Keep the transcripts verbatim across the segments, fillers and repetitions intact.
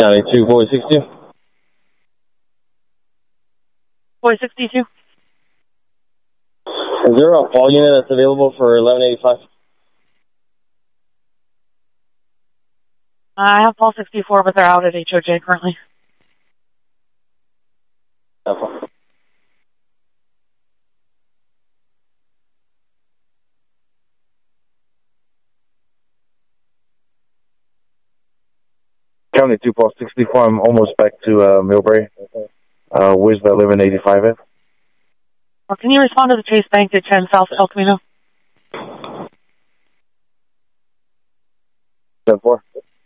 County two, Boy sixty-two. Boy sixty-two. Is there a call unit that's available for eleven eighty-five? I have Paul sixty-four, but they're out at H O J currently. Okay. County two, Paul sixty-four. I'm almost back to uh, Millbrae. Uh, where's that eleven eighty-five at? Or can you respond to the Chase Bank at ten South El Camino? ten four.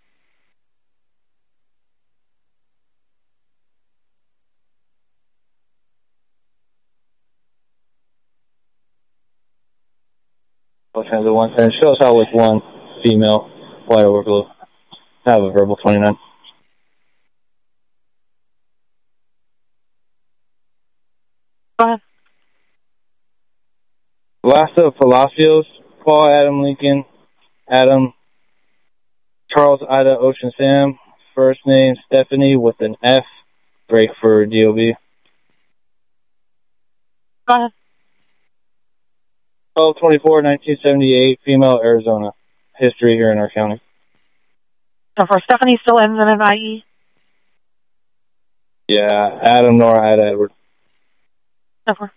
Transit one ten. Show us how with one female wide overflow. Have a verbal twenty-nine. Go ahead. Lasta Palacios, Paul Adam Lincoln, Adam Charles Ida Ocean Sam, first name Stephanie with an F, break for D O B. Go ahead. twelve twenty-four nineteen seventy-eight, female, Arizona. History here in our county. So for Stephanie, still ends in an I E? Yeah, Adam Nora Ida Edward. Never.